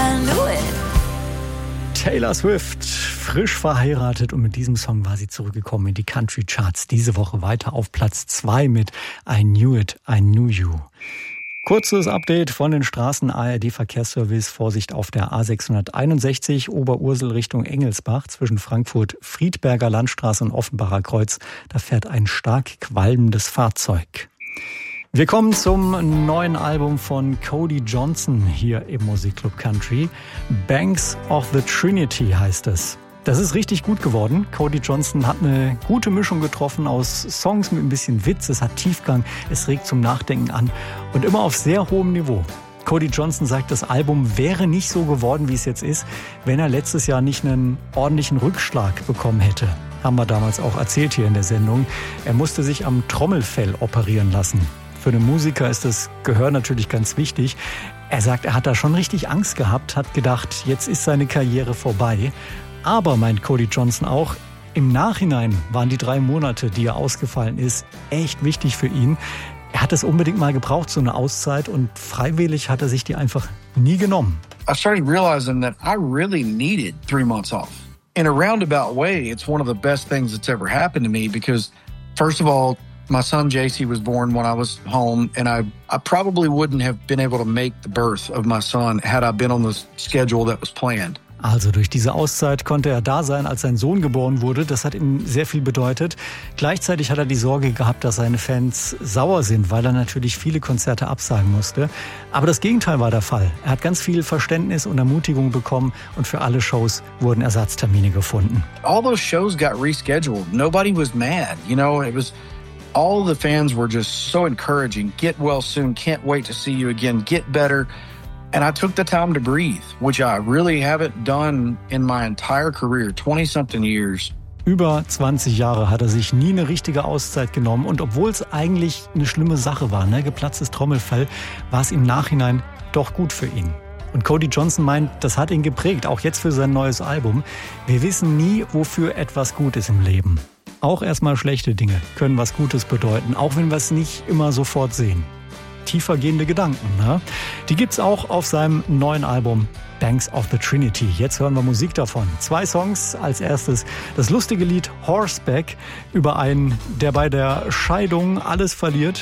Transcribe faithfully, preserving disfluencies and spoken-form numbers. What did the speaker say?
I knew it. Taylor Swift, frisch verheiratet, und mit diesem Song war sie zurückgekommen in die Country Charts. Diese Woche weiter auf Platz zwei mit I Knew It, I Knew You. Kurzes Update von den Straßen. A R D-Verkehrsservice. Vorsicht auf der A sechshunderteinundsechzig Oberursel Richtung Engelsbach zwischen Frankfurt Friedberger Landstraße und Offenbacher Kreuz. Da fährt ein stark qualmendes Fahrzeug. Wir kommen zum neuen Album von Cody Johnson hier im Musikclub Country. Banks of the Trinity heißt es. Das ist richtig gut geworden. Cody Johnson hat eine gute Mischung getroffen aus Songs mit ein bisschen Witz, es hat Tiefgang, es regt zum Nachdenken an und immer auf sehr hohem Niveau. Cody Johnson sagt, das Album wäre nicht so geworden, wie es jetzt ist, wenn er letztes Jahr nicht einen ordentlichen Rückschlag bekommen hätte. Haben wir damals auch erzählt hier in der Sendung. Er musste sich am Trommelfell operieren lassen. Für einen Musiker ist das Gehör natürlich ganz wichtig. Er sagt, er hat da schon richtig Angst gehabt, hat gedacht, jetzt ist seine Karriere vorbei. Aber, meint Cody Johnson auch, im Nachhinein waren die drei Monate, die er ausgefallen ist, echt wichtig für ihn. Er hat es unbedingt mal gebraucht, so eine Auszeit, und freiwillig hat er sich die einfach nie genommen. I started realizing that I really needed three months off. In a roundabout way, it's one of the best things that's ever happened to me because, first of all, my son J C was born when I was home, and I, I probably wouldn't have been able to make the birth of my son had I been on the schedule that was planned. Also durch diese Auszeit konnte er da sein, als sein Sohn geboren wurde. Das hat ihm sehr viel bedeutet. Gleichzeitig hat er die Sorge gehabt, dass seine Fans sauer sind, weil er natürlich viele Konzerte absagen musste. Aber das Gegenteil war der Fall. Er hat ganz viel Verständnis und Ermutigung bekommen und für alle Shows wurden Ersatztermine gefunden. All those shows got rescheduled. Nobody was mad. You know, it was all the fans were just so encouraging. Get well soon. Can't wait to see you again. Get better. And I took the time to breathe, which I really haven't done in my entire career, twenty-something years. Über zwanzig Jahre hat er sich nie eine richtige Auszeit genommen. Und obwohl es eigentlich eine schlimme Sache war, ne, geplatztes Trommelfell, war es im Nachhinein doch gut für ihn. Und Cody Johnson meint, das hat ihn geprägt, auch jetzt für sein neues Album. Wir wissen nie, wofür etwas gut ist im Leben. Auch erstmal schlechte Dinge können was Gutes bedeuten, auch wenn wir es nicht immer sofort sehen. Tiefergehende Gedanken, ne? Die gibt's auch auf seinem neuen Album Banks of the Trinity. Jetzt hören wir Musik davon. Zwei Songs. Als erstes das lustige Lied Horseback über einen, der bei der Scheidung alles verliert.